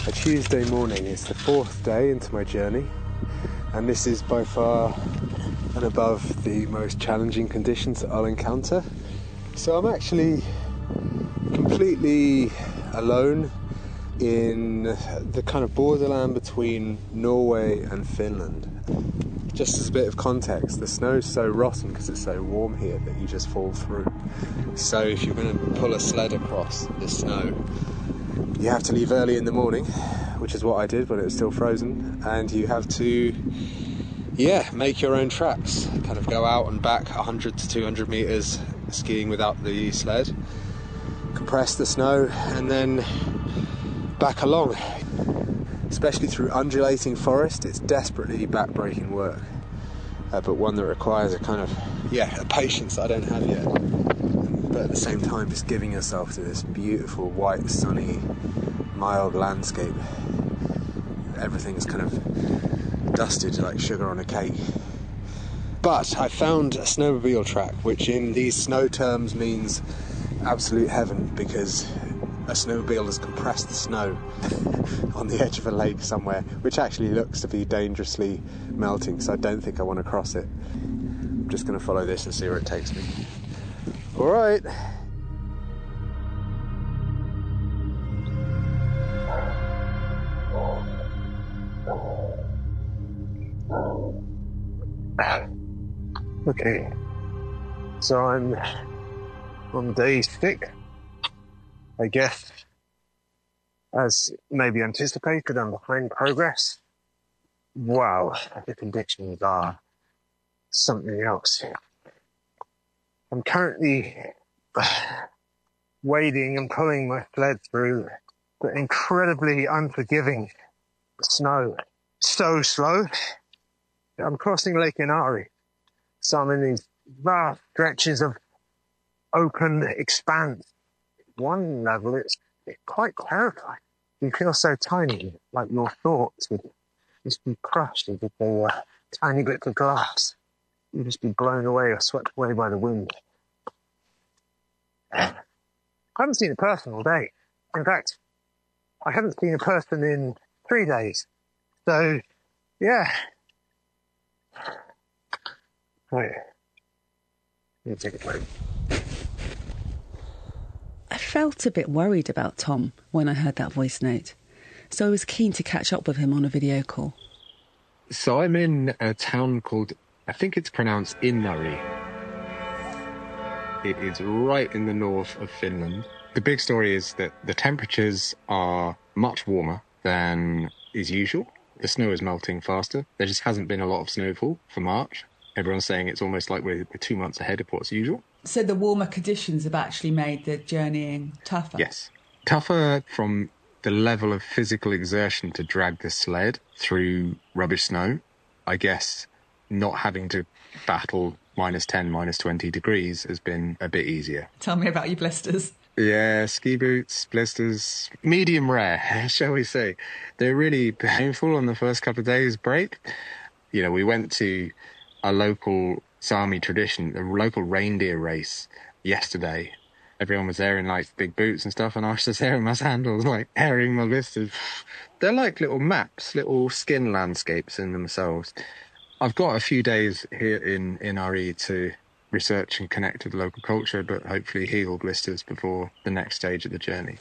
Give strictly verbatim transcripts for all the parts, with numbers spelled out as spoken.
a Tuesday morning. It's the fourth day into my journey, and this is by far and above the most challenging conditions that I'll encounter. So I'm actually completely alone in the kind of borderland between Norway and Finland. Just as a bit of context, the snow's so rotten because it's so warm here that you just fall through. So if you're going to pull a sled across the snow, you have to leave early in the morning, which is what I did when it was still frozen, and you have to, yeah, make your own tracks, kind of go out and back one hundred to two hundred metres skiing without the sled, compress the snow, and then back along. Especially through undulating forest, it's desperately back-breaking work, uh, but one that requires a kind of, yeah, a patience that I don't have yet. But at the same time, just giving yourself to this beautiful, white, sunny, mild landscape. Everything's kind of dusted like sugar on a cake. But I found a snowmobile track, which in these snow terms means absolute heaven, because a snowmobile has compressed the snow on the edge of a lake somewhere, which actually looks to be dangerously melting, so I don't think I want to cross it. I'm just going to follow this and see where it takes me. All right. Okay, so I'm on day six, I guess. As maybe anticipated, I'm behind progress. Wow, the conditions are something else. I'm currently wading and pulling my sled through the incredibly unforgiving snow. So slow. I'm crossing Lake Inari. So I'm in these vast stretches of open expanse. One level, it's, it's quite terrifying. You feel so tiny, like your thoughts would just be crushed as if they were tiny bits of glass. You'd just be blown away or swept away by the wind. I haven't seen a person all day. In fact, I haven't seen a person in three days. So, yeah. Wait. Let me take a break. I felt a bit worried about Tom when I heard that voice note, so I was keen to catch up with him on a video call. So I'm in a town called, I think it's pronounced Inari. It is right in the north of Finland. The big story is that the temperatures are much warmer than is usual. The snow is melting faster. There just hasn't been a lot of snowfall for March. Everyone's saying it's almost like we're two months ahead of what's usual. So the warmer conditions have actually made the journeying tougher? Yes. Tougher from the level of physical exertion to drag the sled through rubbish snow. I guess not having to battle minus ten, minus twenty degrees has been a bit easier. Tell me about your blisters. Yeah, ski boots, blisters, medium rare, shall we say. They're really painful on the first couple of days break. You know, we went to a local Sami tradition, a local reindeer race yesterday. Everyone was there in like big boots and stuff, and I was just there in my sandals, like airing my blisters. They're like little maps, little skin landscapes in themselves. I've got a few days here in, in R E to research and connect with the local culture, but hopefully heal blisters before the next stage of the journey.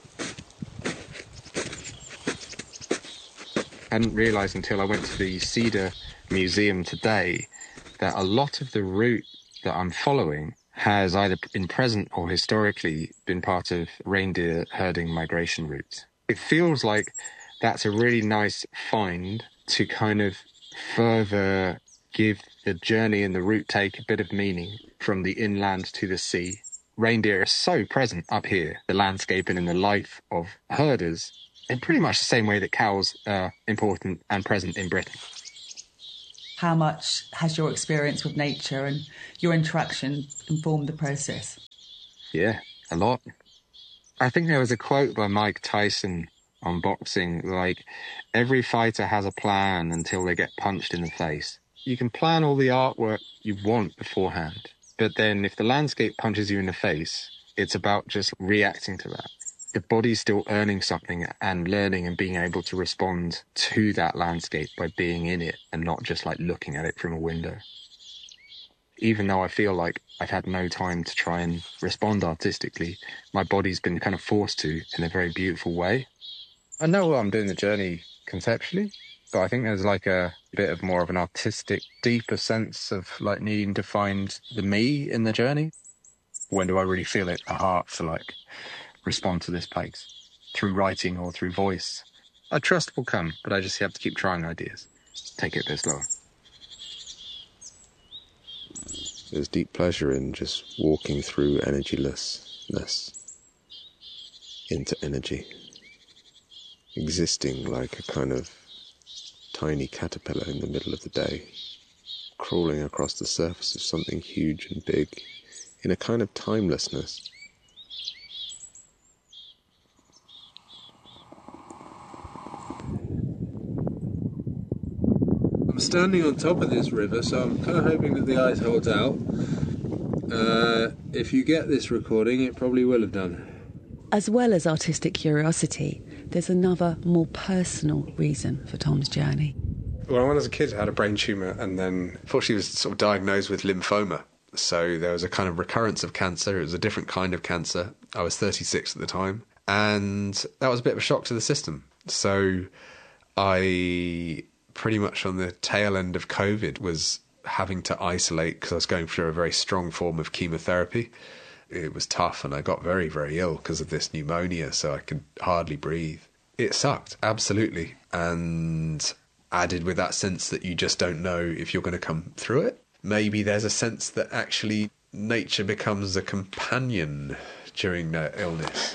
I hadn't realised until I went to the Cedar Museum today that a lot of the route that I'm following has either been present or historically been part of reindeer herding migration routes. It feels like that's a really nice find to kind of further give the journey and the route take a bit of meaning from the inland to the sea. Reindeer are so present up here, the landscaping and the life of herders, in pretty much the same way that cows are important and present in Britain. How much has your experience with nature and your interaction informed the process? Yeah, a lot. I think there was a quote by Mike Tyson on boxing, like, every fighter has a plan until they get punched in the face. You can plan all the artwork you want beforehand, but then if the landscape punches you in the face, it's about just reacting to that. the body's still earning something and learning and being able to respond to that landscape by being in it and not just like looking at it from a window. Even though I feel like I've had no time to try and respond artistically, my body's been kind of forced to in a very beautiful way. I know I'm doing the journey conceptually, but I think there's like a bit of more of an artistic, deeper sense of like needing to find the me in the journey. When do I really feel it at heart to like respond to this place? Through writing or through voice? I trust will come, but I just have to keep trying ideas. Just take it a bit slower. There's deep pleasure in just walking through energylessness into energy. Existing like a kind of tiny caterpillar in the middle of the day, crawling across the surface of something huge and big in a kind of timelessness. I'm standing on top of this river, so I'm kind of hoping that the ice holds out. Uh, if you get this recording, it probably will have done. As well as artistic curiosity, there's another, more personal reason for Tom's journey. Well, when I was a kid, I had a brain tumour, and then unfortunately was sort of diagnosed with lymphoma. So there was a kind of recurrence of cancer. It was a different kind of cancer. I was thirty-six at the time, and that was a bit of a shock to the system. So I pretty much on the tail end of COVID was having to isolate because I was going through a very strong form of chemotherapy. It was tough, and I got very, very ill because of this pneumonia, so I could hardly breathe. It sucked, absolutely. And added with that sense that you just don't know if you're going to come through it. Maybe there's a sense that actually nature becomes a companion during the illness.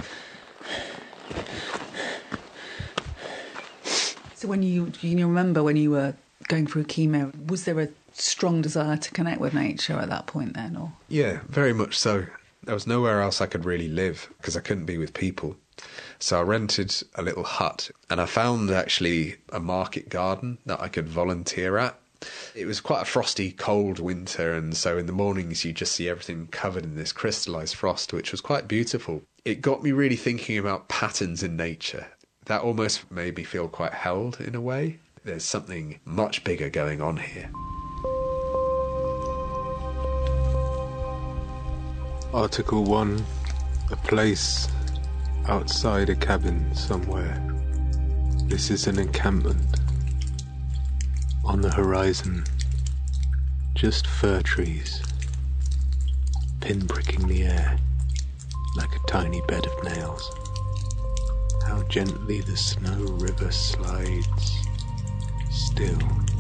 So when you, you remember when you were going through chemo, was there a strong desire to connect with nature at that point then? Or Yeah, very much so. There was nowhere else I could really live because I couldn't be with people. So I rented a little hut, and I found actually a market garden that I could volunteer at. It was quite a frosty, cold winter, and so in the mornings you just see everything covered in this crystallised frost, which was quite beautiful. It got me really thinking about patterns in nature. That almost made me feel quite held in a way. There's something much bigger going on here. Article one. A place outside a cabin somewhere. This is an encampment. On the horizon, just fir trees, pinpricking the air like a tiny bed of nails. How gently the snow river slides, still.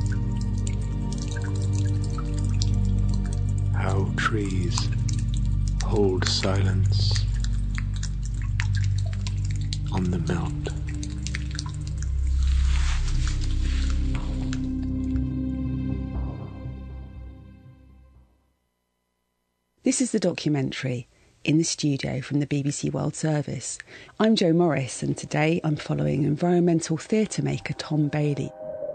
How trees hold silence on the melt. This is the documentary In the Studio from the B B C World Service. I'm Jo Morris, and today I'm following environmental theatre maker Tom Bailey.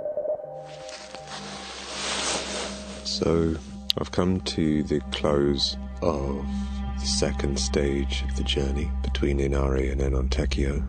So I've come to the close of the second stage of the journey between Inari and Enontekiö.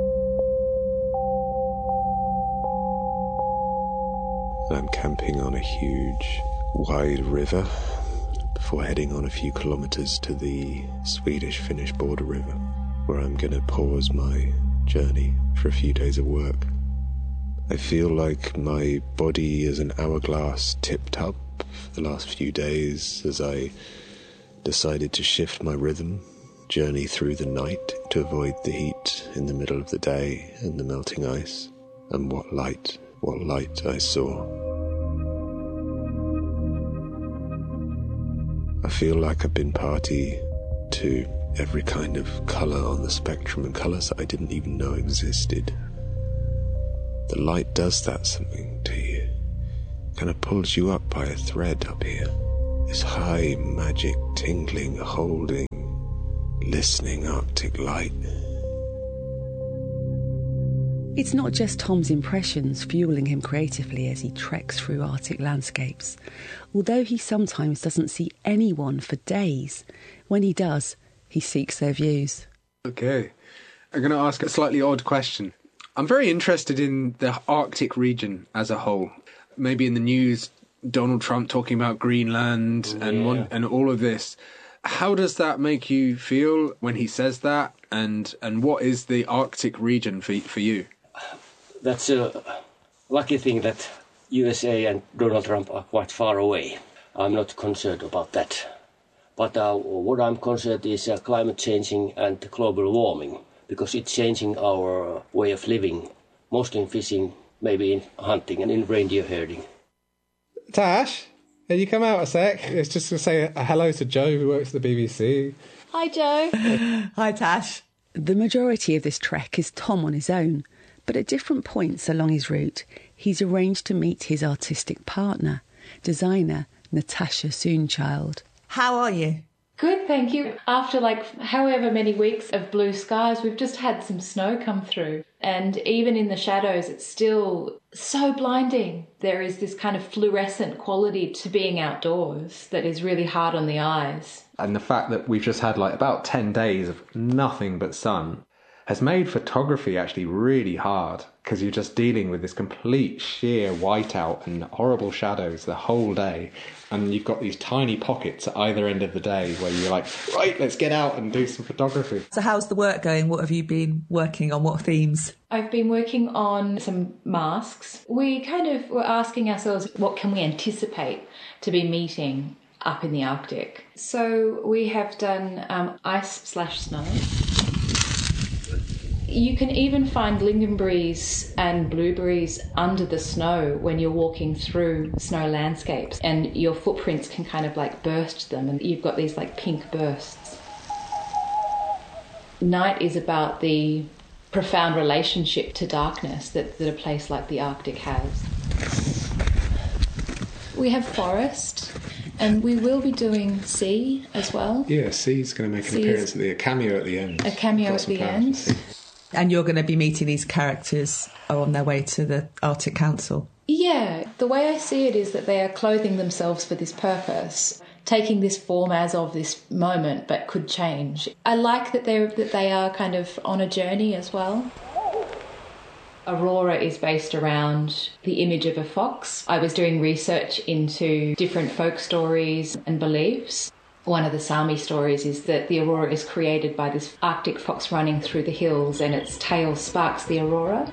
I'm camping on a huge, wide river before heading on a few kilometres to the Swedish-Finnish border river, where I'm going to pause my journey for a few days of work. I feel like my body is an hourglass tipped up for the last few days as I decided to shift my rhythm, journey through the night to avoid the heat in the middle of the day and the melting ice. And what light, what light I saw. I feel like I've been party to every kind of colour on the spectrum, and colours that I didn't even know existed. The light does that something to you. Kind of pulls you up by a thread up here. This high, magic, tingling, holding, listening Arctic light. It's not just Tom's impressions fueling him creatively as he treks through Arctic landscapes. Although he sometimes doesn't see anyone for days, when he does, he seeks their views. Okay, I'm going to ask a slightly odd question. I'm very interested in the Arctic region as a whole. Maybe in the news, Donald Trump talking about Greenland and Yeah. one, and all of this. How does that make you feel when he says that? And and what is the Arctic region for for you? That's a lucky thing that U S A and Donald Trump are quite far away. I'm not concerned about that. But uh, what I'm concerned is uh, climate changing and global warming, because it's changing our way of living, mostly in fishing, maybe in hunting and in reindeer herding. Tash, can you come out a sec? It's just to say a hello to Joe, who works at the B B C. Hi, Joe. Hi, Tash. The majority of this trek is Tom on his own, but at different points along his route, he's arranged to meet his artistic partner, designer Natasha Soonchild. How are you? Good, thank you. After like however many weeks of blue skies, we've just had some snow come through. And even in the shadows, it's still so blinding. There is this kind of fluorescent quality to being outdoors that is really hard on the eyes. And the fact that we've just had like about ten days of nothing but sun has made photography actually really hard, because you're just dealing with this complete sheer whiteout and horrible shadows the whole day. And you've got these tiny pockets at either end of the day where you're like, right, let's get out and do some photography. So how's the work going? What have you been working on? What themes? I've been working on some masks. We kind of were asking ourselves, what can we anticipate to be meeting up in the Arctic? So we have done um, ice slash snow. You can even find lingonberries and blueberries under the snow when you're walking through snow landscapes, and your footprints can kind of like burst them, and you've got these like pink bursts. Night is about the profound relationship to darkness that, that a place like the Arctic has. We have forest, and we will be doing sea as well. Yeah, C's going to make an C is- appearance at the a cameo at the end. A cameo Got at some the plans end. for C. And you're going to be meeting these characters on their way to the Arctic Council. Yeah, the way I see it is that they are clothing themselves for this purpose, taking this form as of this moment, but could change. I like that they that they are kind of on a journey as well. Aurora is based around the image of a fox. I was doing research into different folk stories and beliefs. One of the Sami stories is that the aurora is created by this Arctic fox running through the hills, and its tail sparks the aurora.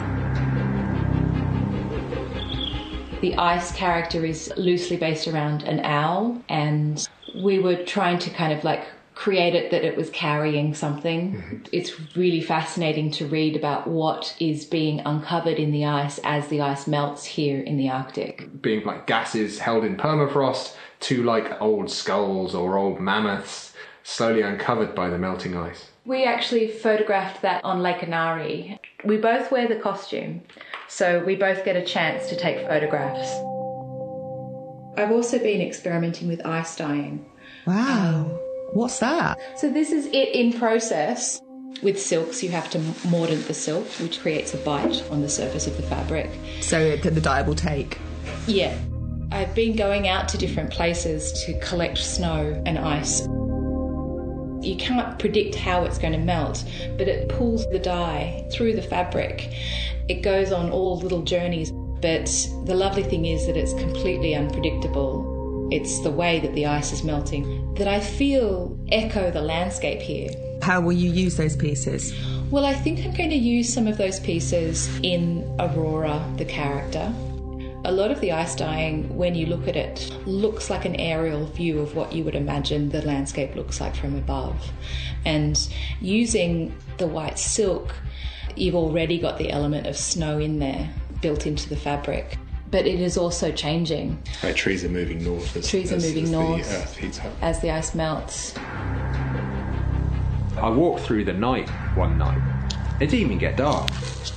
The ice character is loosely based around an owl, and we were trying to kind of like create it that it was carrying something. Mm-hmm. It's really fascinating to read about what is being uncovered in the ice as the ice melts here in the Arctic. Being like gases held in permafrost to like old skulls or old mammoths slowly uncovered by the melting ice. We actually photographed that on Lake Inari. We both wear the costume, so we both get a chance to take photographs. I've also been experimenting with ice dyeing. Wow. What's that? So this is it in process. With silks, you have to mordant the silk, which creates a bite on the surface of the fabric. So that the dye will take. Yeah. I've been going out to different places to collect snow and ice. You can't predict how it's going to melt, but it pulls the dye through the fabric. It goes on all little journeys, but the lovely thing is that it's completely unpredictable. It's the way that the ice is melting that I feel echo the landscape here. How will you use those pieces? Well, I think I'm going to use some of those pieces in Aurora, the character. A lot of the ice dyeing, when you look at it, looks like an aerial view of what you would imagine the landscape looks like from above. And using the white silk, you've already got the element of snow in there, built into the fabric. But it is also changing. Right, trees are moving north as, trees are as, moving as north the earth heats up. as the ice melts. I walked through the night one night. It didn't even get dark.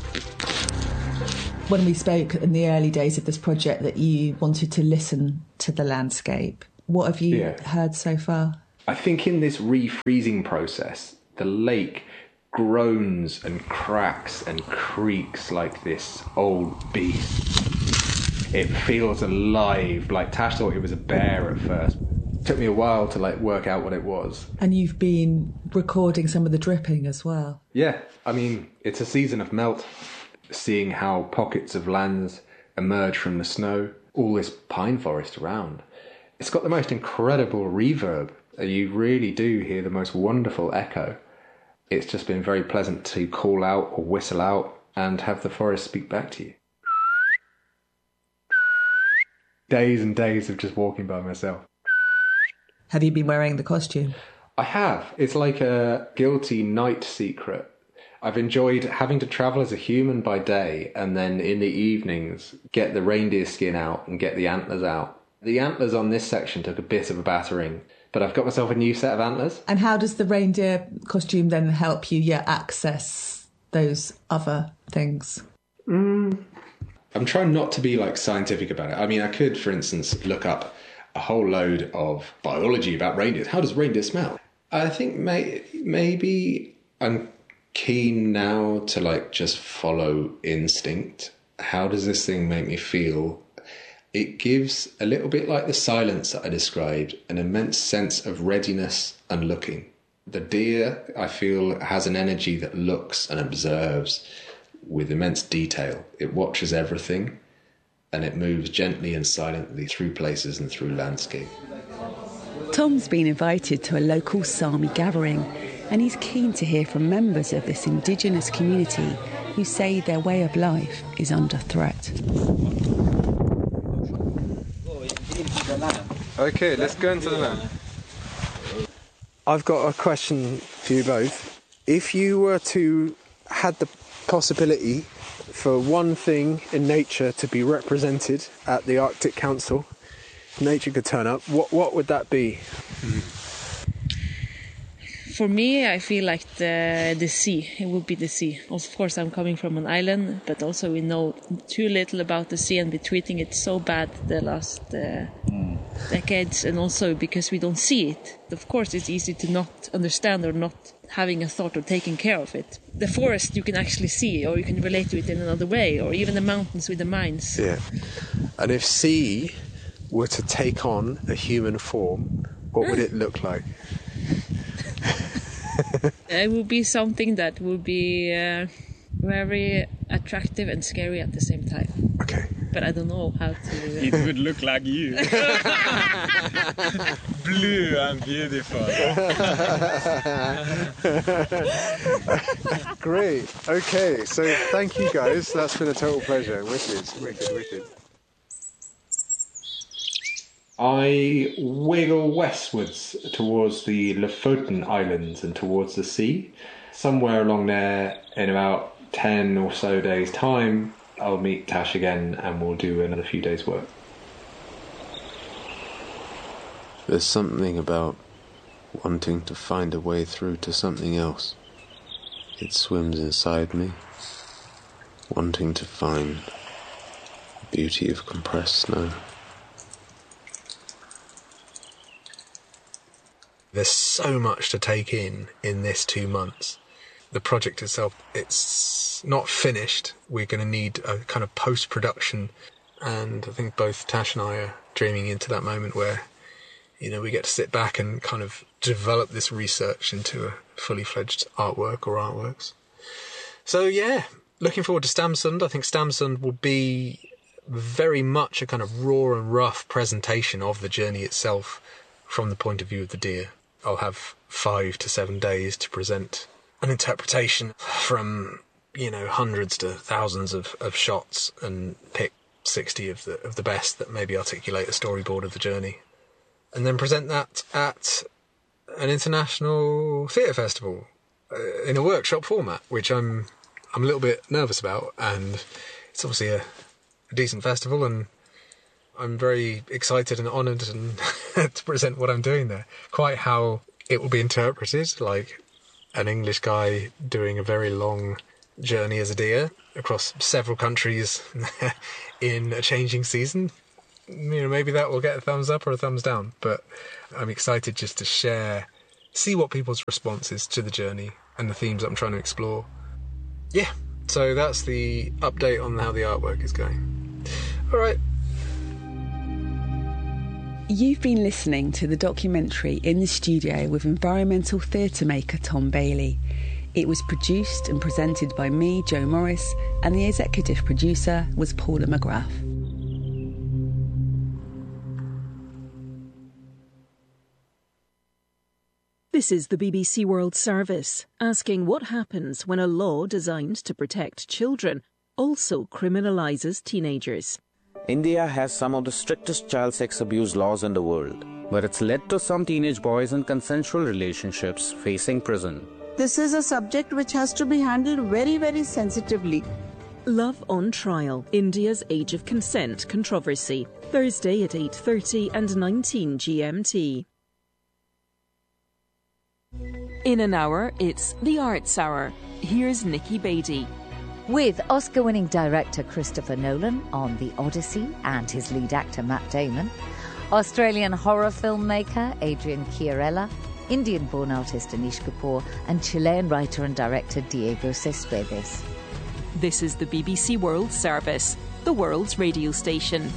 When we spoke in the early days of this project that you wanted to listen to the landscape, what have you Yeah. heard so far? I think in this refreezing process, the lake groans and cracks and creaks like this old beast. It feels alive, like Tash thought it was a bear at first. took me a while to like work out what it was. And you've been recording some of the dripping as well. Yeah, I mean, it's a season of melt, seeing how pockets of lands emerge from the snow, all this pine forest around. It's got the most incredible reverb. You really do hear the most wonderful echo. It's just been very pleasant to call out or whistle out and have the forest speak back to you. Days and days of just walking by myself. Have you been wearing the costume? I have. It's like a guilty night secret. I've enjoyed having to travel as a human by day and then in the evenings get the reindeer skin out and get the antlers out. The antlers on this section took a bit of a battering, but I've got myself a new set of antlers. And how does the reindeer costume then help you yeah, access those other things? Mm. I'm trying not to be like scientific about it. I mean, I could, for instance, look up a whole load of biology about reindeers. How does reindeer smell? I think may, maybe I'm keen now to like just follow instinct. How does this thing make me feel? It gives a little bit like the silence that I described, an immense sense of readiness and looking. The deer, I feel, has an energy that looks and observes with immense detail. It watches everything and it moves gently and silently through places and through landscape. Tom's been invited to a local Sami gathering and he's keen to hear from members of this indigenous community who say their way of life is under threat. Okay, let's go into the land. I've got a question for you both. If you were to had the possibility for one thing in nature to be represented at the Arctic Council, nature could turn up, what what would that be? For me, I feel like the the sea. It would be the sea. Of course, I'm coming from an island, but also we know too little about the sea and we're treating it so bad the last uh, mm. decades, and also because we don't see it. Of course, it's easy to not understand or not having a thought of taking care of it. The forest you can actually see, or you can relate to it in another way, or even the mountains with the mines. Yeah. And if sea were to take on a human form, what would it look like? It would be something that would be uh, very attractive and scary at the same time. Okay. But I don't know how to... It would look like you. Blue and beautiful. Great. Okay, so thank you guys. That's been a total pleasure. Wicked, wicked, wicked. I wiggle westwards towards the Lofoten Islands and towards the sea. Somewhere along there, in about ten or so days' time, I'll meet Tash again and we'll do another few days' work. There's something about wanting to find a way through to something else. It swims inside me, wanting to find the beauty of compressed snow. There's so much to take in in this two months. The project itself, it's not finished. We're going to need a kind of post-production, and I think both Tash and I are dreaming into that moment where, you know, we get to sit back and kind of develop this research into a fully fledged artwork or artworks. So yeah, looking forward to Stamsund. I think Stamsund will be very much a kind of raw and rough presentation of the journey itself from the point of view of the deer. I'll have five to seven days to present an interpretation from, you know, hundreds to thousands of, of shots and pick sixty of the of the best that maybe articulate a storyboard of the journey. And then present that at an international theatre festival uh, in a workshop format, which I'm I'm a little bit nervous about. And it's obviously a, a decent festival, and I'm very excited and honoured and to present what I'm doing there. Quite how it will be interpreted, like an English guy doing a very long journey as a deer across several countries in a changing season. You know, maybe that will get a thumbs up or a thumbs down, but I'm excited just to share, see what people's response is to the journey and the themes that I'm trying to explore. Yeah, so that's the update on how the artwork is going. All right. You've been listening to the documentary In the Studio with environmental theatre maker Tom Bailey. It was produced and presented by me, Jo Morris, and the executive producer was Paula McGrath. This is the B B C World Service, asking what happens when a law designed to protect children also criminalises teenagers. India has some of the strictest child sex abuse laws in the world, but it's led to some teenage boys in consensual relationships facing prison. This is a subject which has to be handled very, very sensitively. Love on Trial, India's Age of Consent controversy. Thursday at eight thirty and nineteen G M T. In an hour, it's The Arts Hour. Here's Nikki Beattie. With Oscar-winning director Christopher Nolan on The Odyssey and his lead actor Matt Damon, Australian horror filmmaker Adrian Chiarella, Indian-born artist Anish Kapoor and Chilean writer and director Diego Cespedes. This is the B B C World Service, the world's radio station.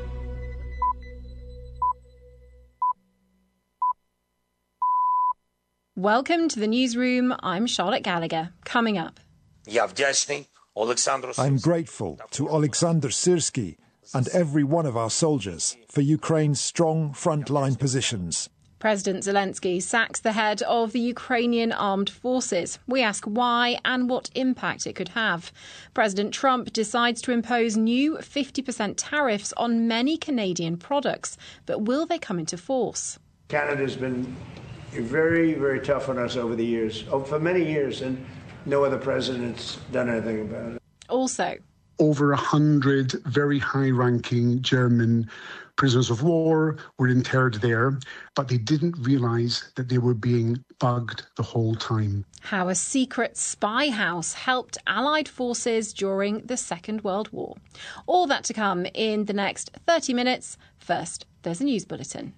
Welcome to the newsroom. I'm Charlotte Gallagher. Coming up. I'm grateful to Alexander Syrski and every one of our soldiers for Ukraine's strong frontline positions. President Zelensky sacks the head of the Ukrainian armed forces. We ask why and what impact it could have. President Trump decides to impose new fifty percent tariffs on many Canadian products. But will they come into force? Canada's been very, very tough on us over the years, oh, for many years, and no other president's done anything about it. Also, over a hundred very high-ranking German prisoners of war were interred there, but they didn't realise that they were being bugged the whole time. How a secret spy house helped Allied forces during the Second World War. All that to come in the next thirty minutes. First, there's a news bulletin.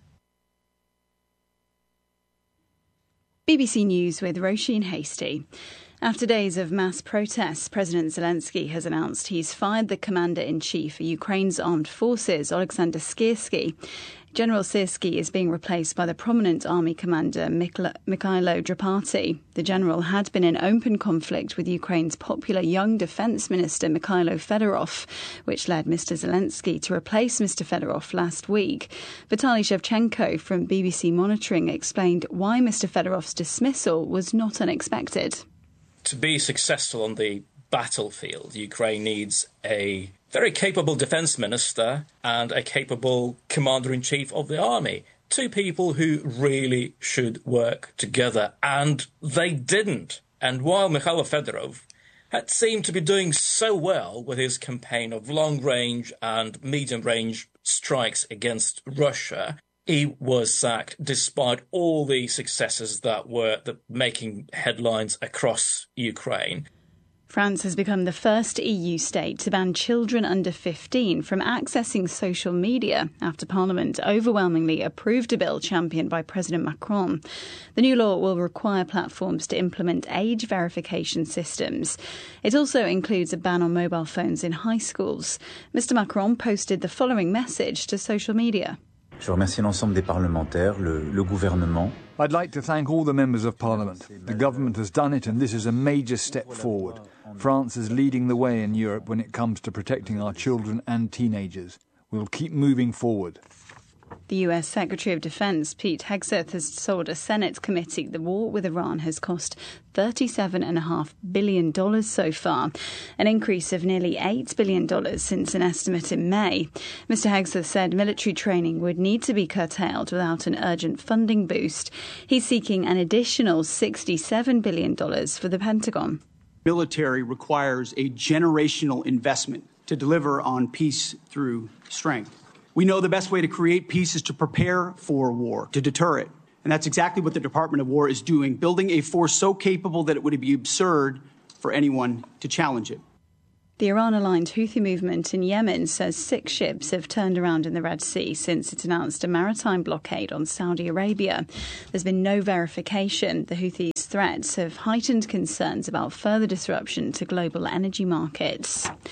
B B C News with Roisin Hastie. After days of mass protests, President Zelensky has announced he's fired the commander-in-chief for Ukraine's armed forces, Oleksandr Syrski. General Syrski is being replaced by the prominent army commander Mikhailo Drapati. The general had been in open conflict with Ukraine's popular young defence minister Mikhailo Fedorov, which led Mister Zelensky to replace Mister Fedorov last week. Vitaly Shevchenko from B B C Monitoring explained why Mister Fedorov's dismissal was not unexpected. To be successful on the battlefield, Ukraine needs a very capable defence minister and a capable commander-in-chief of the army. Two people who really should work together, and they didn't. And while Mikhailo Fedorov had seemed to be doing so well with his campaign of long-range and medium-range strikes against Russia, he was sacked despite all the successes that were the making headlines across Ukraine. France has become the first E U state to ban children under fifteen from accessing social media after Parliament overwhelmingly approved a bill championed by President Macron. The new law will require platforms to implement age verification systems. It also includes a ban on mobile phones in high schools. Mister Macron posted the following message to social media. Je remercie l'ensemble des parlementaires, le, le gouvernement. I'd like to thank all the members of Parliament. The government has done it, and this is a major step forward. France is leading the way in Europe when it comes to protecting our children and teenagers. We'll keep moving forward. The U S Secretary of Defense, Pete Hegseth, has told a Senate committee the war with Iran has cost thirty-seven point five billion dollars so far, an increase of nearly eight billion dollars since an estimate in May. Mister Hegseth said military training would need to be curtailed without an urgent funding boost. He's seeking an additional sixty-seven billion dollars for the Pentagon. Military requires a generational investment to deliver on peace through strength. We know the best way to create peace is to prepare for war, to deter it. And that's exactly what the Department of War is doing, building a force so capable that it would be absurd for anyone to challenge it. The Iran-aligned Houthi movement in Yemen says six ships have turned around in the Red Sea since it announced a maritime blockade on Saudi Arabia. There's been no verification. The Houthis' threats have heightened concerns about further disruption to global energy markets.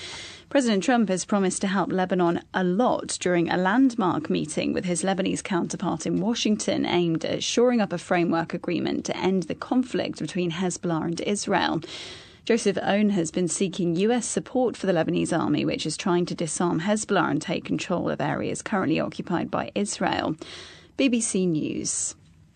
President Trump has promised to help Lebanon a lot during a landmark meeting with his Lebanese counterpart in Washington aimed at shoring up a framework agreement to end the conflict between Hezbollah and Israel. Joseph Aoun has been seeking U S support for the Lebanese army, which is trying to disarm Hezbollah and take control of areas currently occupied by Israel. B B C News.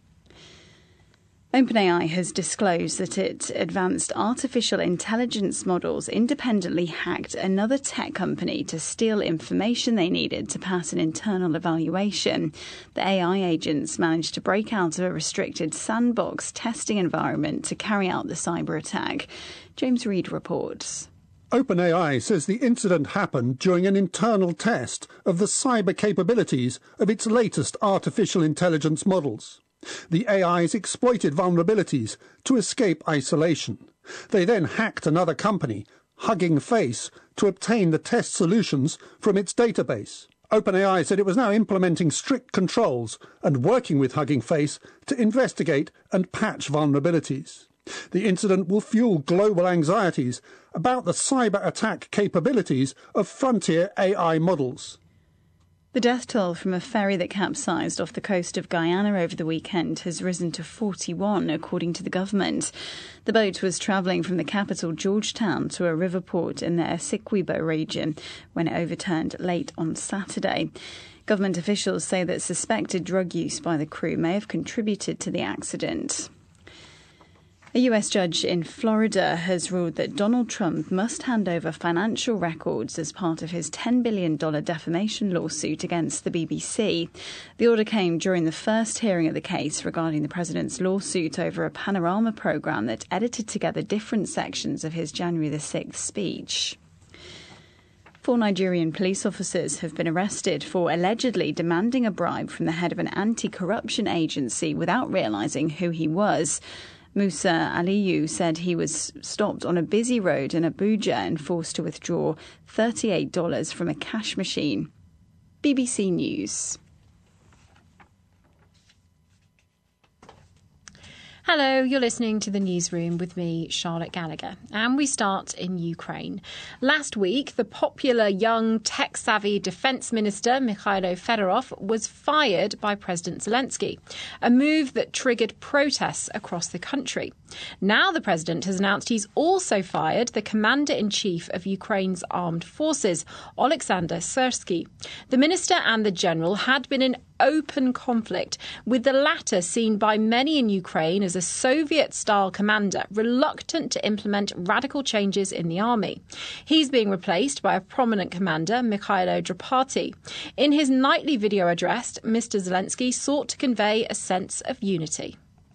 OpenAI has disclosed that its advanced artificial intelligence models independently hacked another tech company to steal information they needed to pass an internal evaluation. The A I agents managed to break out of a restricted sandbox testing environment to carry out the cyber attack. James Reed reports. OpenAI says the incident happened during an internal test of the cyber capabilities of its latest artificial intelligence models. The A Is exploited vulnerabilities to escape isolation. They then hacked another company, Hugging Face, to obtain the test solutions from its database. OpenAI said it was now implementing strict controls and working with Hugging Face to investigate and patch vulnerabilities. The incident will fuel global anxieties about the cyber attack capabilities of frontier A I models. The death toll from a ferry that capsized off the coast of Guyana over the weekend has risen to forty-one, according to the government. The boat was travelling from the capital, Georgetown, to a river port in the Essequibo region when it overturned late on Saturday. Government officials say that suspected drug use by the crew may have contributed to the accident. A U S judge in Florida has ruled that Donald Trump must hand over financial records as part of his ten billion dollars defamation lawsuit against the B B C. The order came during the first hearing of the case regarding the president's lawsuit over a Panorama programme that edited together different sections of his January the sixth speech. Four Nigerian police officers have been arrested for allegedly demanding a bribe from the head of an anti-corruption agency without realising who he was. Musa Aliyu said he was stopped on a busy road in Abuja and forced to withdraw thirty-eight dollars from a cash machine. B B C News. Hello, you're listening to the Newsroom with me, Charlotte Gallagher, and we start in Ukraine. Last week, the popular young tech-savvy Defence Minister Mikhailo Fedorov was fired by President Zelensky, a move that triggered protests across the country. Now the president has announced he's also fired the Commander-in-Chief of Ukraine's armed forces, Oleksandr Syrsky. The minister and the general had been in open conflict, with the latter seen by many in Ukraine as a Soviet-style commander reluctant to implement radical changes in the army. He's being replaced by a prominent commander, Mikhailo Drapati. In his nightly video address, Mister Zelensky sought to convey a sense of unity.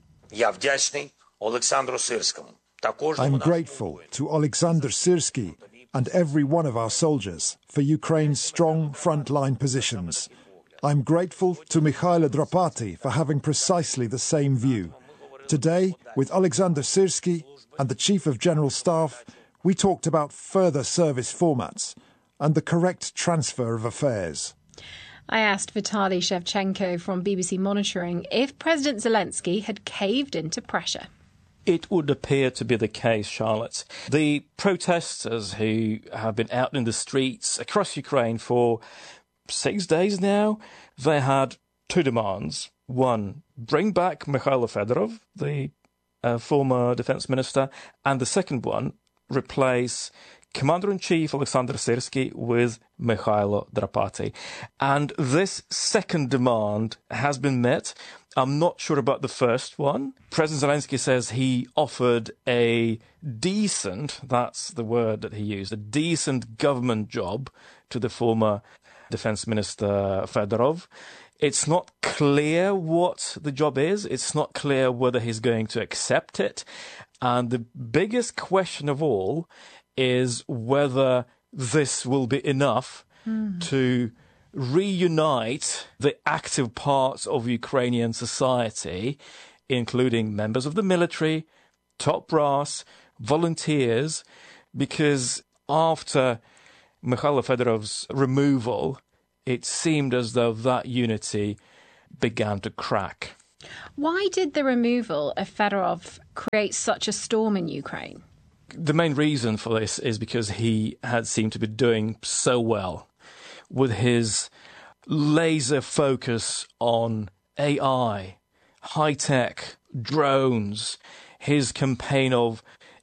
Я вдячний Олександру Сирському. I'm grateful to Oleksandr Syrsky and every one of our soldiers for Ukraine's strong frontline positions. I'm grateful to Mikhailo Drapati for having precisely the same view. Today, with Oleksandr Syrsky and the Chief of General Staff, we talked about further service formats and the correct transfer of affairs. I asked Vitaly Shevchenko from B B C Monitoring if President Zelensky had caved into pressure. It would appear to be the case, Charlotte. The protesters who have been out in the streets across Ukraine for six days now, they had two demands. One, bring back Mikhailo Fedorov, the uh, former defence minister, and the second one, replace Commander-in-Chief Oleksandr Syrsky with Mikhailo Drapati. And this second demand has been met. I'm not sure about the first one. President Zelensky says he offered a decent, that's the word that he used, a decent government job to the former Defence Minister Fedorov. It's not clear what the job is. It's not clear whether he's going to accept it. And the biggest question of all is whether this will be enough mm. to reunite the active parts of Ukrainian society, including members of the military, top brass, volunteers, because after Mikhailo Fedorov's removal, it seemed as though that unity began to crack. Why did the removal of Fedorov create such a storm in Ukraine? The main reason for this is because he had seemed to be doing so well with his laser focus on A I, high-tech, drones, his campaign of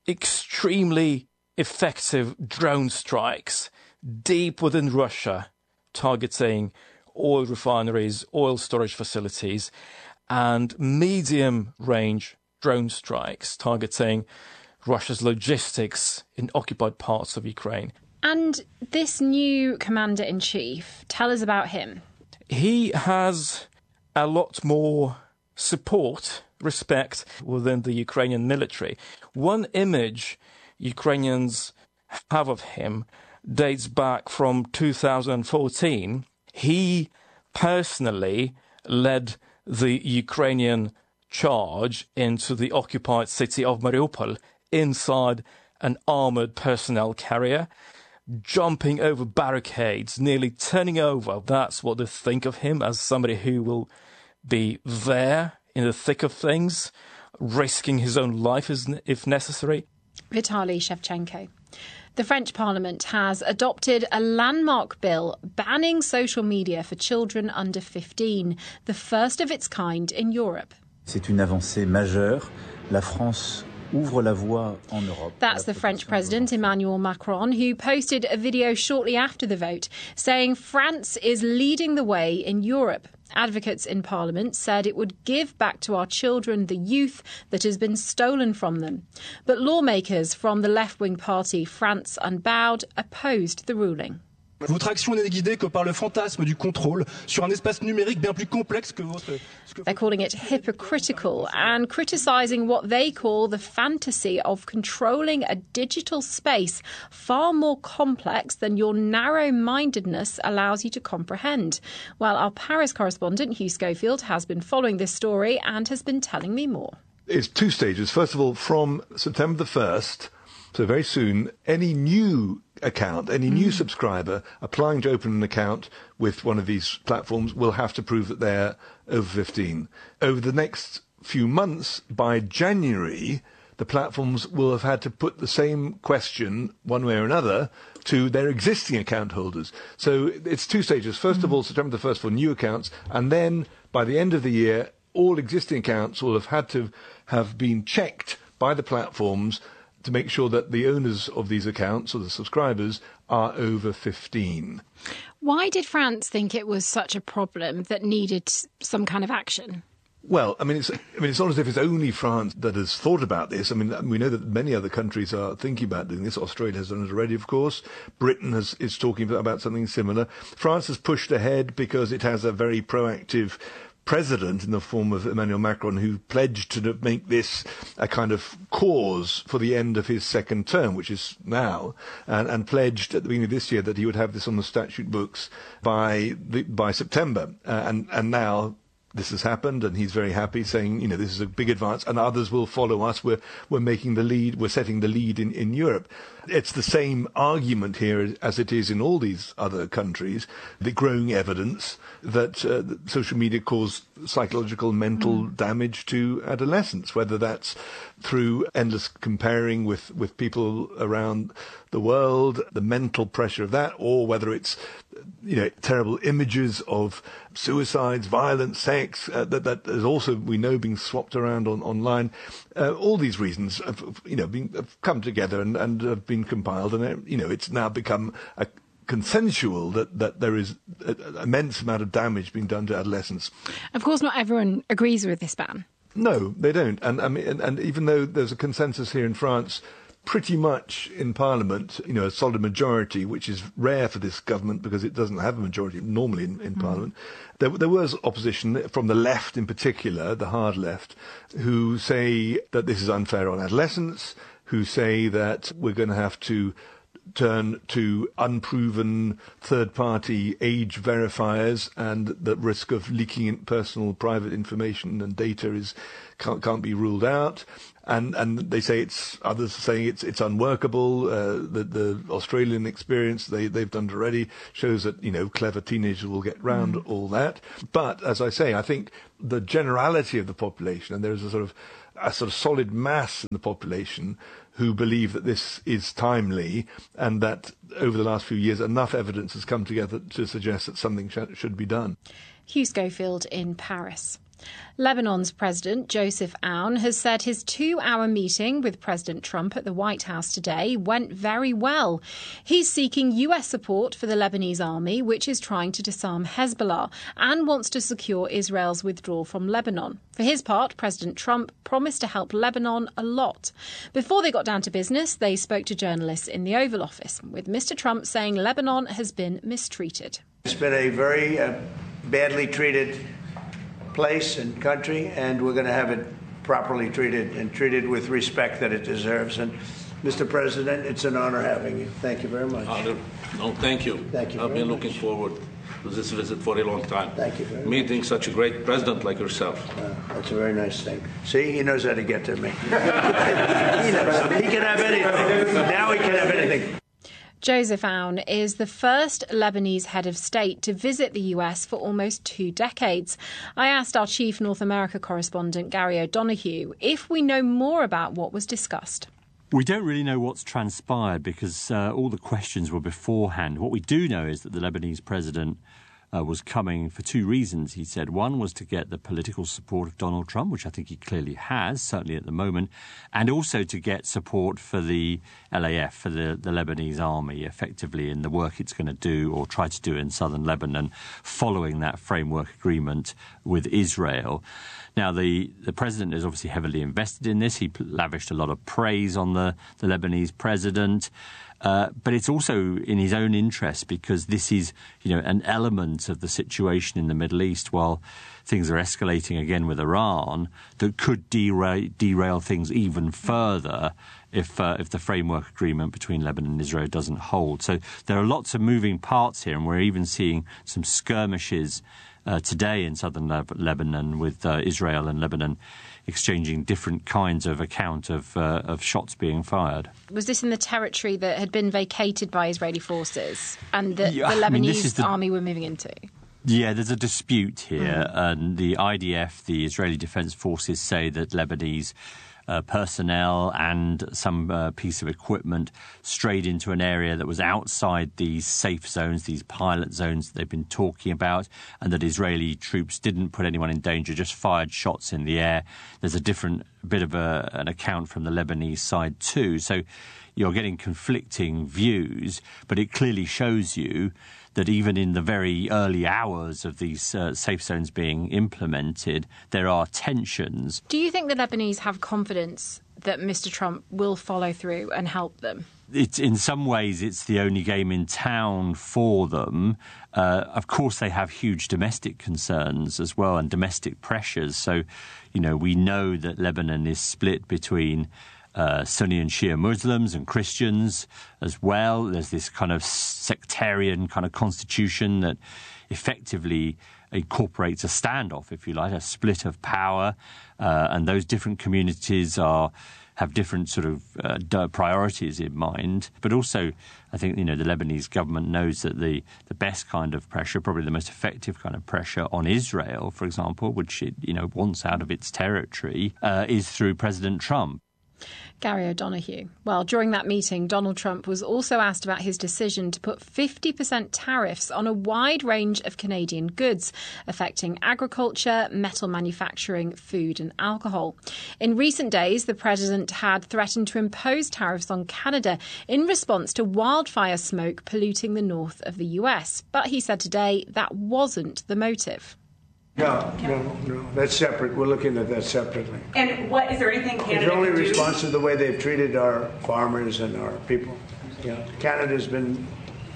extremely effective drone strikes deep within Russia, targeting oil refineries, oil storage facilities, and medium-range drone strikes targeting Russia's logistics in occupied parts of Ukraine. And this new commander-in-chief, tell us about him. He has a lot more support, respect within the Ukrainian military. One image Ukrainians have of him dates back from two thousand fourteen. He personally led the Ukrainian charge into the occupied city of Mariupol inside an armoured personnel carrier, jumping over barricades, nearly turning over. That's what they think of him, as somebody who will be there in the thick of things, risking his own life if necessary. Vitaly Shevchenko. The French Parliament has adopted a landmark bill banning social media for children under fifteen, the first of its kind in Europe. C'est une avancée majeure. La France ouvre la voie en Europe. That's the French President Emmanuel Macron, who posted a video shortly after the vote saying France is leading the way in Europe. Advocates in Parliament said it would give back to our children the youth that has been stolen from them. But lawmakers from the left-wing party France Unbowed opposed the ruling. Votre action n'est guidée que par le fantasme du contrôle sur un espace numérique bien plus complexe que votre... They're calling it hypocritical and criticising what they call the fantasy of controlling a digital space far more complex than your narrow-mindedness allows you to comprehend. Well, our Paris correspondent Hugh Schofield has been following this story and has been telling me more. It's two stages. First of all, from September the first, so very soon, any new account, any new mm. subscriber applying to open an account with one of these platforms will have to prove that they're over fifteen. Over the next few months, by January, the platforms will have had to put the same question, one way or another, to their existing account holders. So it's two stages. First mm. of all, September the first for new accounts, and then by the end of the year, all existing accounts will have had to have been checked by the platforms to make sure that the owners of these accounts, or the subscribers, are over fifteen. Why did France think it was such a problem that needed some kind of action? Well, I mean, it's, I mean, it's not as if it's only France that has thought about this. I mean, we know that many other countries are thinking about doing this. Australia has done it already, of course. Britain has, is talking about something similar. France has pushed ahead because it has a very proactive president in the form of Emmanuel Macron, who pledged to make this a kind of cause for the end of his second term, which is now, and, and pledged at the beginning of this year that he would have this on the statute books by the, by September. Uh, and, and now this has happened, and he's very happy, saying, you know, this is a big advance, and others will follow us. We're, we're making the lead, we're setting the lead in, in Europe. It's the same argument here as it is in all these other countries, the growing evidence that, uh, that social media cause psychological, mental mm. damage to adolescents, whether that's through endless comparing with, with people around the world, the mental pressure of that, or whether it's, you know, terrible images of suicides, violence, sex, uh, that, that is also, we know, being swapped around on, online. Uh, all these reasons have, you know, been, have come together and, and have been compiled, and, uh, you know, it's now become a consensual that, that there is an immense amount of damage being done to adolescents. Of course, not everyone agrees with this ban. No, they don't. And, I mean, and, and even though there's a consensus here in France, pretty much in Parliament, you know, a solid majority, which is rare for this government because it doesn't have a majority normally in, in mm. Parliament. There, there was opposition from the left in particular, the hard left, who say that this is unfair on adolescents, who say that we're going to have to turn to unproven third-party age verifiers, and the risk of leaking personal private information and data is can't, can't be ruled out. And and they say it's others are saying it's it's unworkable. Uh, the the Australian experience they they've done it already shows that, you know, clever teenagers will get round mm. all that. But as I say, I think the generality of the population, and there's a sort of a sort of solid mass in the population who believe that this is timely and that over the last few years enough evidence has come together to suggest that something sh- should be done. Hugh Schofield in Paris. Lebanon's President Joseph Aoun has said his two-hour meeting with President Trump at the White House today went very well. He's seeking U S support for the Lebanese army, which is trying to disarm Hezbollah, and wants to secure Israel's withdrawal from Lebanon. For his part, President Trump promised to help Lebanon a lot. Before they got down to business, they spoke to journalists in the Oval Office, with Mister Trump saying Lebanon has been mistreated. It's been a very uh, badly treated place and country, and we're going to have it properly treated and treated with respect that it deserves. And Mister President, it's an honor having you. Thank you very much. Honor. No, thank you. Thank you. I've been much. looking forward to this visit for a long time. Thank you very Meeting much. such a great president like yourself. Uh, that's a very nice thing. See, he knows how to get to me. he, knows. He can have anything. Now he can have anything. Joseph Aoun is the first Lebanese head of state to visit the U S for almost two decades. I asked our chief North America correspondent, Gary O'Donoghue, if we know more about what was discussed. We don't really know what's transpired because uh, all the questions were beforehand. What we do know is that the Lebanese president Uh, was coming for two reasons, he said. One was to get the political support of Donald Trump, which I think he clearly has, certainly at the moment, and also to get support for the L A F, for the, the Lebanese army, effectively in the work it's going to do or try to do in southern Lebanon, following that framework agreement with Israel. Now, the, the president is obviously heavily invested in this. He lavished a lot of praise on the, the Lebanese president. Uh, but it's also in his own interest because this is, you know, an element of the situation in the Middle East while things are escalating again with Iran that could derail, derail things even further if uh, if the framework agreement between Lebanon and Israel doesn't hold. So there are lots of moving parts here, and we're even seeing some skirmishes uh, today in southern Le- Lebanon with uh, Israel and Lebanon exchanging different kinds of account of uh, of shots being fired. Was this in the territory that had been vacated by Israeli forces and that Yeah, the Lebanese I mean, this is the- army were moving into? Yeah, there's a dispute here, mm. and the I D F, the Israeli Defense Forces, say that Lebanese uh, personnel and some uh, piece of equipment strayed into an area that was outside these safe zones, these pilot zones that they've been talking about, and that Israeli troops didn't put anyone in danger, just fired shots in the air. There's a different bit of a, an account from the Lebanese side too. So you're getting conflicting views, but it clearly shows you that even in the very early hours of these uh, safe zones being implemented, there are tensions. Do you think the Lebanese have confidence that Mister Trump will follow through and help them? It's, in some ways, it's the only game in town for them. Uh, of course, they have huge domestic concerns as well and domestic pressures. So, you know, we know that Lebanon is split between Uh, Sunni and Shia Muslims and Christians as well. There's this kind of sectarian kind of constitution that effectively incorporates a standoff, if you like, a split of power. Uh, and those different communities are have different sort of uh, priorities in mind. But also, I think, you know, the Lebanese government knows that the, the best kind of pressure, probably the most effective kind of pressure on Israel, for example, which it, you know, wants out of its territory, uh, is through President Trump. Gary O'Donoghue. Well, during that meeting, Donald Trump was also asked about his decision to put fifty percent tariffs on a wide range of Canadian goods, affecting agriculture, metal manufacturing, food and alcohol. In recent days, the president had threatened to impose tariffs on Canada in response to wildfire smoke polluting the north of the U S. But he said today that wasn't the motive. No, no, no. That's separate. We're looking at that separately. And what is there anything Canada It's only can do? response to the way they've treated our farmers and our people. Yeah. Canada's been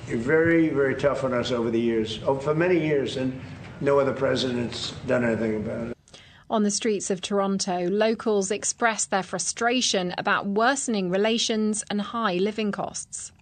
very, very tough on us over the years, oh, for many years, and no other president's done anything about it. On the streets of Toronto, locals expressed their frustration about worsening relations and high living costs.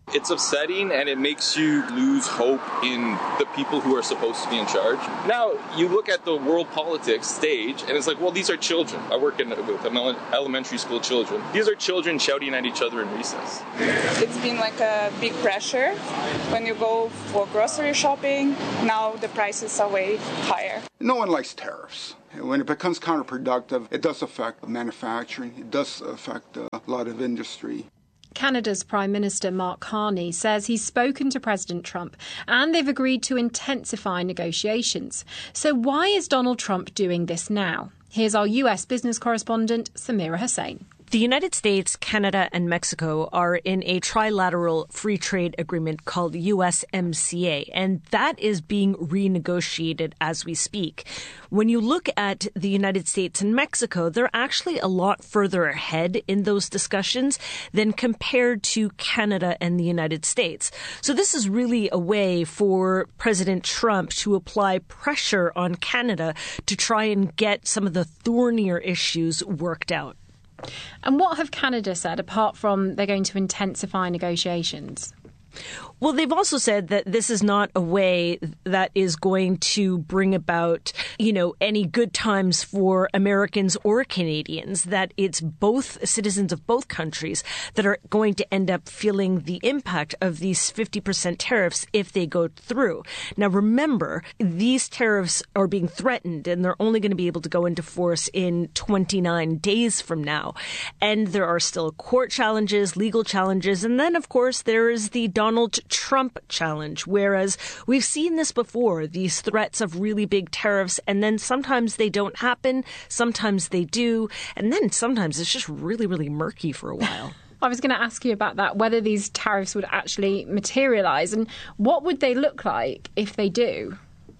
It's upsetting, and it makes you lose hope in the people who are supposed to be in charge. Now, you look at the world politics stage, and it's like, well, these are children. I work in, with elementary school children. These are children shouting at each other in recess. It's been like a big pressure when you go for grocery shopping. Now the prices are way higher. No one likes tariffs. When it becomes counterproductive, it does affect manufacturing. It does affect a lot of industry. Canada's Prime Minister Mark Carney says he's spoken to President Trump and they've agreed to intensify negotiations. So why is Donald Trump doing this now? Here's our U S business correspondent, Samira Hussain. The United States, Canada and Mexico are in a trilateral free trade agreement called U S M C A, and that is being renegotiated as we speak. When you look at the United States and Mexico, they're actually a lot further ahead in those discussions than compared to Canada and the United States. So this is really a way for President Trump to apply pressure on Canada to try and get some of the thornier issues worked out. And what have Canada said, apart from they're going to intensify negotiations? Well, they've also said that this is not a way that is going to bring about, you know, any good times for Americans or Canadians, that it's both citizens of both countries that are going to end up feeling the impact of these fifty percent tariffs if they go through. Now, remember, these tariffs are being threatened and they're only going to be able to go into force in twenty-nine days from now. And there are still court challenges, legal challenges. And then, of course, there is the Donald Trump challenge, whereas we've seen this before, these threats of really big tariffs, and then sometimes they don't happen, sometimes they do, and then sometimes it's just really, really murky for a while. I was going to ask you about that, whether these tariffs would actually materialise, and what would they look like if they do?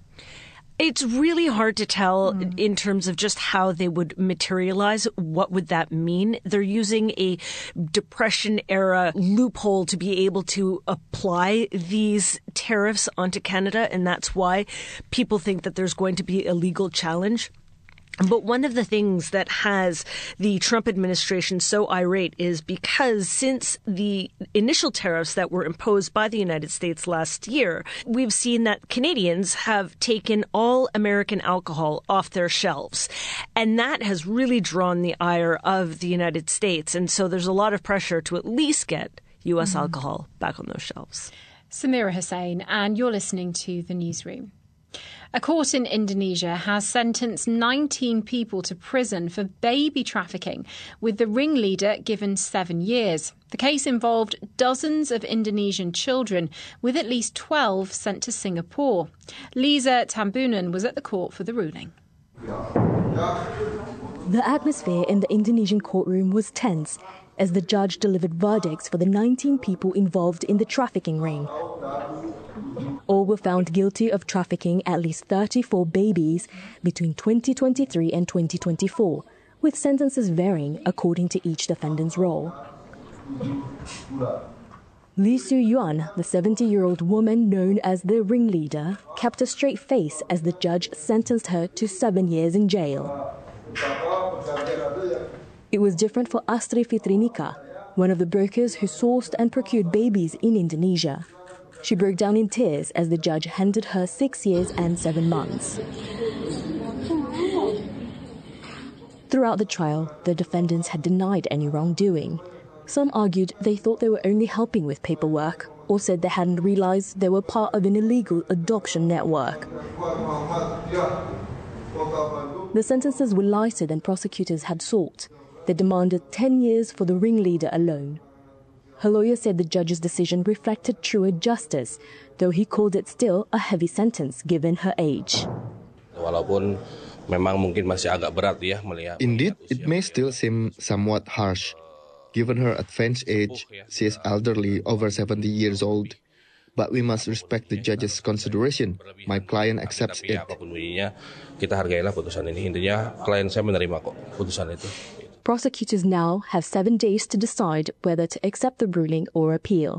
It's really hard to tell mm. in terms of just how they would materialize. What would that mean? They're using a Depression-era loophole to be able to apply these tariffs onto Canada, and that's why people think that there's going to be a legal challenge. But one of the things that has the Trump administration so irate is because since the initial tariffs that were imposed by the United States last year, we've seen that Canadians have taken all American alcohol off their shelves. And that has really drawn the ire of the United States. And so there's a lot of pressure to at least get U S mm-hmm. alcohol back on those shelves. Samira Hussain, and you're listening to The Newsroom. A court in Indonesia has sentenced nineteen people to prison for baby trafficking, with the ringleader given seven years. The case involved dozens of Indonesian children, with at least twelve sent to Singapore. Lisa Tambunan was at the court for the ruling. The atmosphere in the Indonesian courtroom was tense as the judge delivered verdicts for the nineteen people involved in the trafficking ring. All were found guilty of trafficking at least thirty-four babies between twenty twenty-three and twenty twenty-four, with sentences varying according to each defendant's role. Lee Soo-yuan, the seventy-year-old woman known as the ringleader, kept a straight face as the judge sentenced her to seven years in jail. It was different for Astri Fitrinika, one of the brokers who sourced and procured babies in Indonesia. She broke down in tears as the judge handed her six years and seven months. Throughout the trial, the defendants had denied any wrongdoing. Some argued they thought they were only helping with paperwork, or said they hadn't realized they were part of an illegal adoption network. The sentences were lighter than prosecutors had sought. They demanded ten years for the ringleader alone. Her lawyer said the judge's decision reflected truer justice, though he called it still a heavy sentence given her age. Indeed, it may still seem somewhat harsh. Given her advanced age, she is elderly, over seventy years old. But we must respect the judge's consideration. My client accepts it. Prosecutors now have seven days to decide whether to accept the ruling or appeal.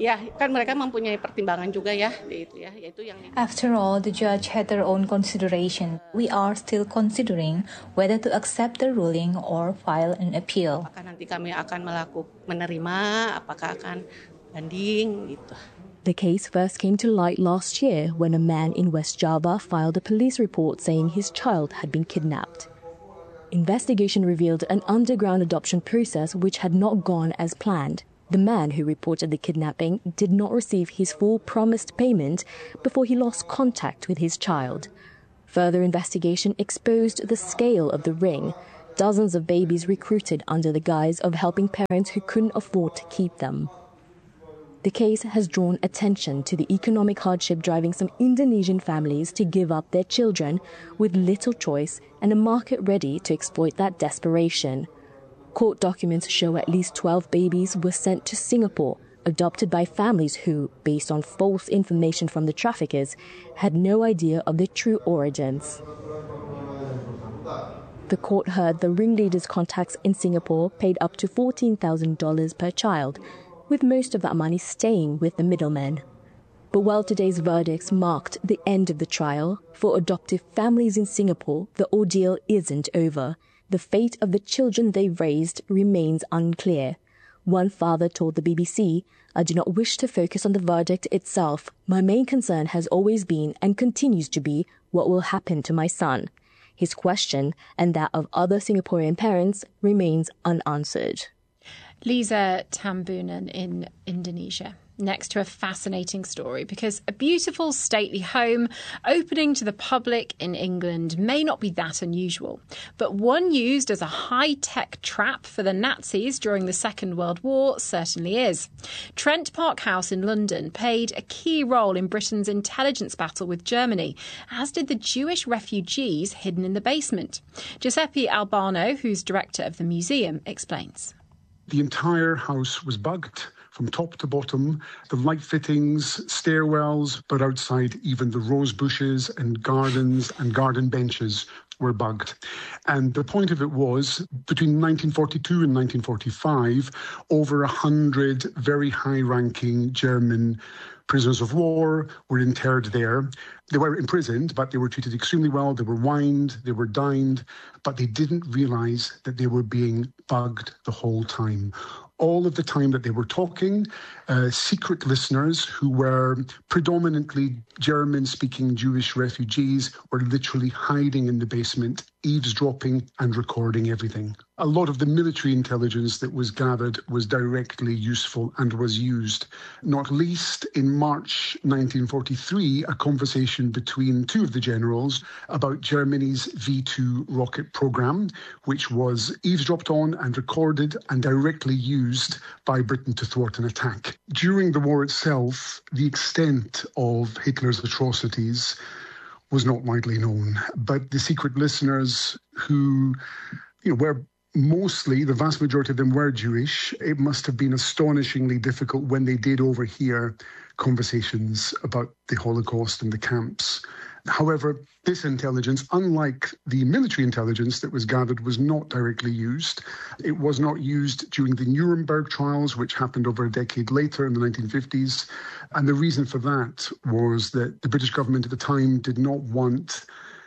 After all, the judge had their own consideration. We are still considering whether to accept the ruling or file an appeal. The case first came to light last year when a man in West Java filed a police report saying his child had been kidnapped. Investigation revealed an underground adoption process which had not gone as planned. The man who reported the kidnapping did not receive his full promised payment before he lost contact with his child. Further investigation exposed the scale of the ring. Dozens of babies recruited under the guise of helping parents who couldn't afford to keep them. The case has drawn attention to the economic hardship driving some Indonesian families to give up their children with little choice and a market ready to exploit that desperation. Court documents show at least twelve babies were sent to Singapore, adopted by families who, based on false information from the traffickers, had no idea of their true origins. The court heard the ringleader's contacts in Singapore paid up to fourteen thousand dollars per child, with most of that money staying with the middlemen. But while today's verdicts marked the end of the trial, for adoptive families in Singapore, the ordeal isn't over. The fate of the children they raised remains unclear. One father told the B B C, "I do not wish to focus on the verdict itself. My main concern has always been and continues to be what will happen to my son." His question, and that of other Singaporean parents, remains unanswered. Lisa Tambunan in Indonesia. Next to a fascinating story, because a beautiful stately home opening to the public in England may not be that unusual, but one used as a high-tech trap for the Nazis during the Second World War certainly is. Trent Park House in London played a key role in Britain's intelligence battle with Germany, as did the Jewish refugees hidden in the basement. Giuseppe Albano, who's director of the museum, explains. The entire house was bugged from top to bottom, the light fittings, stairwells, but outside even the rose bushes and gardens and garden benches were bugged. And the point of it was, between nineteen forty-two and nineteen forty-five, over a hundred very high-ranking German prisoners of war were interred there. They were imprisoned, but they were treated extremely well. They were wined, they were dined, but they didn't realise that they were being bugged the whole time. All of the time that they were talking, uh, secret listeners who were predominantly German-speaking Jewish refugees were literally hiding in the basement, eavesdropping and recording everything. A lot of the military intelligence that was gathered was directly useful and was used. Not least, in March nineteen forty-three, a conversation between two of the generals about Germany's V two rocket program, which was eavesdropped on and recorded and directly used by Britain to thwart an attack. During the war itself, the extent of Hitler's atrocities was not widely known, but the secret listeners who, you know, were mostly, the vast majority of them were Jewish, it must have been astonishingly difficult when they did overhear conversations about the Holocaust and the camps. However, this intelligence, unlike the military intelligence that was gathered, was not directly used. It was not used during the Nuremberg trials, which happened over a decade later in the nineteen fifties. And the reason for that was that the British government at the time did not want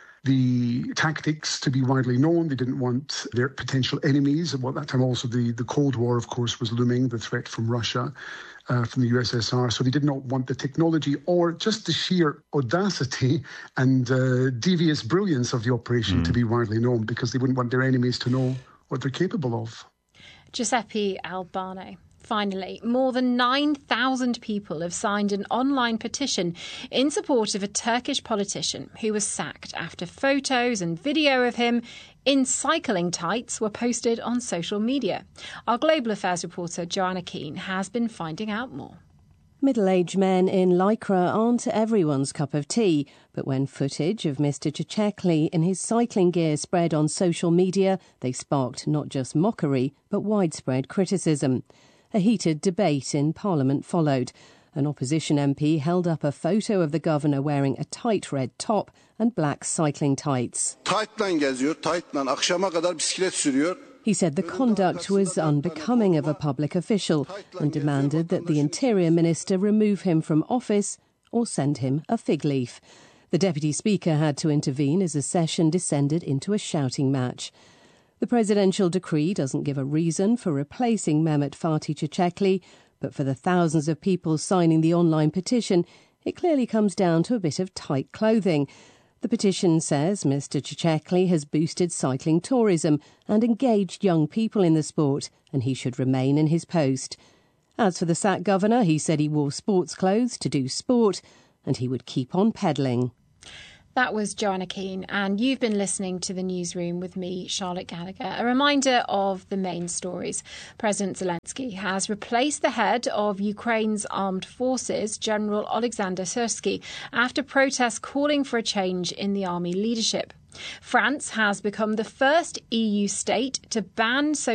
the tactics to be widely known. They didn't want their potential enemies. Well, at that time also the, the Cold War, of course, was looming, the threat from Russia, uh, from the U S S R. So they did not want the technology or just the sheer audacity and uh, devious brilliance of the operation mm. to be widely known, because they wouldn't want their enemies to know what they're capable of. Giuseppe Albano. Finally, more than nine thousand people have signed an online petition in support of a Turkish politician who was sacked after photos and video of him in cycling tights were posted on social media. Our Global Affairs reporter Joanna Keane has been finding out more. Middle-aged men in lycra aren't everyone's cup of tea, but when footage of Mister Cecekli in his cycling gear spread on social media, they sparked not just mockery, but widespread criticism. A heated debate in Parliament followed. An opposition M P held up a photo of the governor wearing a tight red top and black cycling tights. He said the conduct was unbecoming of a public official and demanded that the Interior Minister remove him from office or send him a fig leaf. The Deputy Speaker had to intervene as the session descended into a shouting match. The presidential decree doesn't give a reason for replacing Mehmet Fatih Cecekli, But for the thousands of people signing the online petition, it clearly comes down to a bit of tight clothing. The petition says Mr Tshechekli has boosted cycling tourism and engaged young people in the sport, and he should remain in his post. As for the S A C governor, he said he wore sports clothes to do sport and he would keep on pedalling. That was Joanna Keane, and you've been listening to the Newsroom with me, Charlotte Gallagher. A reminder of the main stories. President Zelensky has replaced the head of Ukraine's armed forces, General Alexander Syrsky, after protests calling for a change in the army leadership. France has become the first E U state to ban social